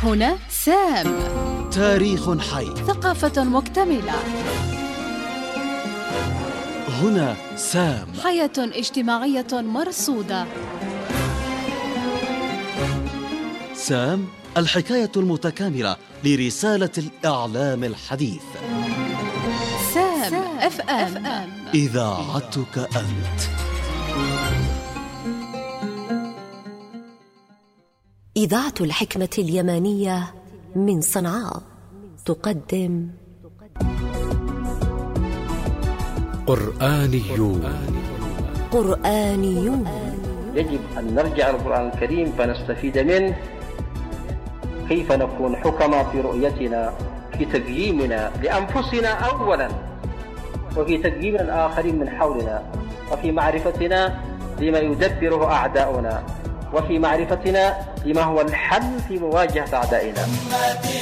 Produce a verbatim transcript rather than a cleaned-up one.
هنا سام. تاريخ حي، ثقافة مكتملة. هنا سام. حياة اجتماعية مرصودة. سام، الحكاية المتكاملة لرسالة الإعلام الحديث. سام اف ام، إذاعتك أنت. إذاعة الحكمة اليمانية من صنعاء تقدم قرآنيون. قرآنيون. يجب أن نرجع للقرآن الكريم فنستفيد منه. كيف نكون حكماء في رؤيتنا، في تقييمنا لأنفسنا أولا، وفي تقييم الآخرين من حولنا، وفي معرفتنا لما يدبره أعداؤنا، وفي معرفتنا لما هو الحل في مواجهة أعدائنا.